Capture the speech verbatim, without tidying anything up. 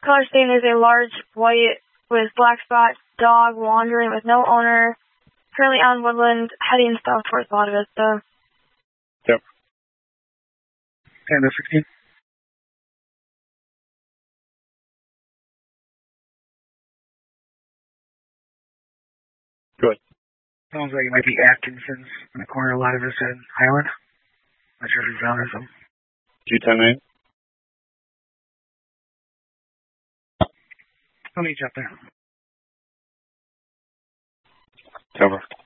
color stain is a large white with black spot dog wandering with no owner, currently on Woodland, heading south towards Monte Vista. Yep. Panda sixteen. Good. Sounds like it might be Atkinson's in the corner of Monte Vista and Highland. Not sure if you found them. G ten eight. I'll meet you up there. Cover.